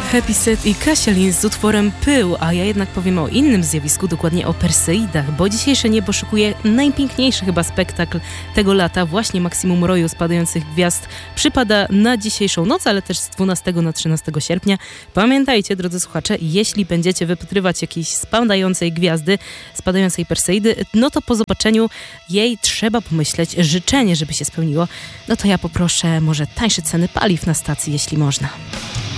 Happy Set i Kasia Lin z utworem Pył, a ja jednak powiem o innym zjawisku, dokładnie o Perseidach, bo dzisiejsze niebo szykuje najpiękniejszy chyba spektakl tego lata. Właśnie maksimum roju spadających gwiazd przypada na dzisiejszą noc, ale też z 12 na 13 sierpnia. Pamiętajcie, drodzy słuchacze, jeśli będziecie wypatrywać jakiejś spadającej gwiazdy, spadającej Perseidy, no to po zobaczeniu jej trzeba pomyśleć życzenie, żeby się spełniło. No to ja poproszę może tańsze ceny paliw na stacji, jeśli można.